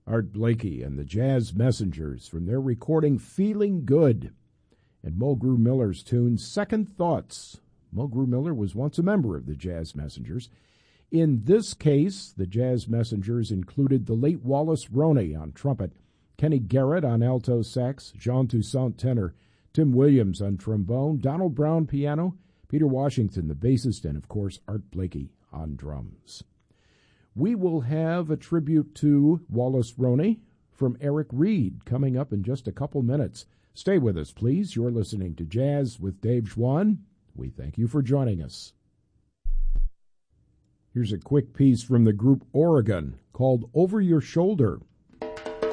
Art Blakey and the Jazz Messengers from their recording Feeling Good, and Mulgrew Miller's tune Second Thoughts. Mulgrew Miller was once a member of the Jazz Messengers. In this case, the Jazz Messengers included the late Wallace Roney on trumpet, Kenny Garrett on alto sax, Jean Toussaint tenor, Tim Williams on trombone, Donald Brown piano, Peter Washington the bassist, and of course Art Blakey on drums. We will have a tribute to Wallace Roney from Eric Reed coming up in just a couple minutes. Stay with us, please. You're listening to Jazz with Dave Schwann. We thank you for joining us. Here's a quick piece from the group Oregon called Over Your Shoulder.